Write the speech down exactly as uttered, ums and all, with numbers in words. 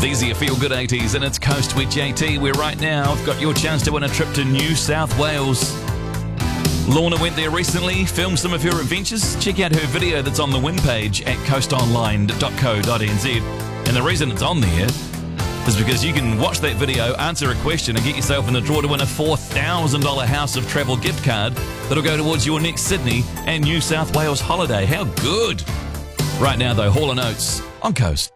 These are your Feel Good eighties, and it's Coast with J T, where right now I've got your chance to win a trip to New South Wales. Lorna went there recently, filmed some of her adventures. Check out her video that's on the win page at coast online dot co dot n z. And the reason it's on there is because you can watch that video, answer a question, and get yourself in the draw to win a four thousand dollars House of Travel gift card that'll go towards your next Sydney and New South Wales holiday. How good! Right now, though, Hall and Oates on Coast.